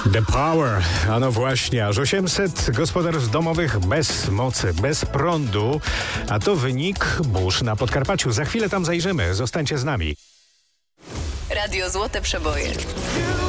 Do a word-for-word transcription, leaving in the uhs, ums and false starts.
The Power, a no właśnie, aż osiemset gospodarstw domowych bez mocy, bez prądu, a to wynik burz na Podkarpaciu. Za chwilę tam zajrzymy, zostańcie z nami. Radio Złote Przeboje.